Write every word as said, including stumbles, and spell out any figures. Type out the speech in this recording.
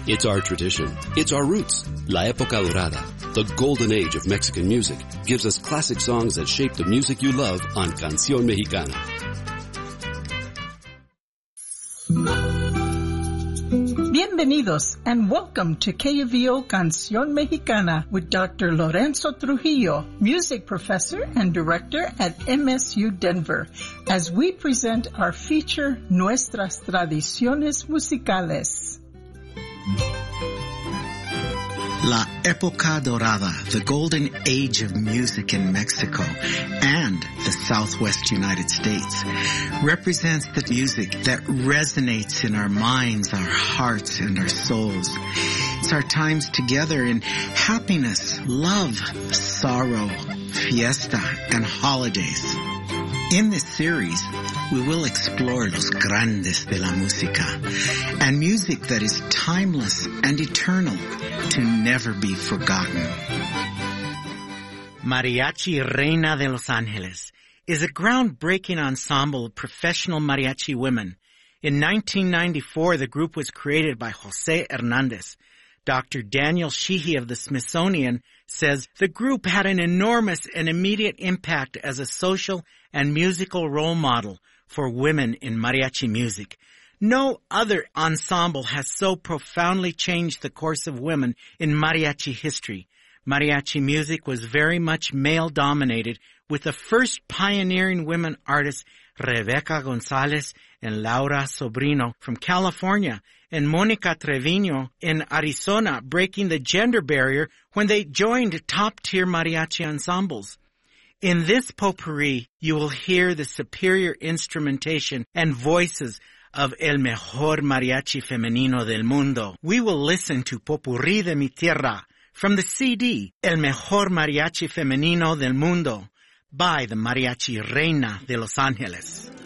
It's our tradition. It's our roots. La Época Dorada, the golden age of Mexican music, gives us classic songs that shape the music you love on Canción Mexicana. Bienvenidos and welcome to K U V O Canción Mexicana with Doctor Lorenzo Trujillo, music professor and director at M S U Denver, as we present our feature, Nuestras Tradiciones Musicales. La Época Dorada, the golden age of music in Mexico and the Southwest United States, represents the music that resonates in our minds, our hearts, and our souls. It's our times together in happiness, love, sorrow, fiesta, and holidays. In this series, we will explore los grandes de la música and music that is timeless and eternal to never be forgotten. Mariachi Reina de Los Ángeles is a groundbreaking ensemble of professional mariachi women. In nineteen ninety-four, the group was created by Jose Hernandez. Doctor Daniel Sheehy of the Smithsonian says the group had an enormous and immediate impact as a social and musical role model for women in mariachi music. No other ensemble has so profoundly changed the course of women in mariachi history. Mariachi music was very much male-dominated, with the first pioneering women artists Rebecca Gonzalez and Laura Sobrino from California, and Monica Trevino in Arizona breaking the gender barrier when they joined top-tier mariachi ensembles. In this potpourri, you will hear the superior instrumentation and voices of El Mejor Mariachi Femenino del Mundo. We will listen to Popurrí de mi Tierra from the C D El Mejor Mariachi Femenino del Mundo by the Mariachi Reina de Los Ángeles.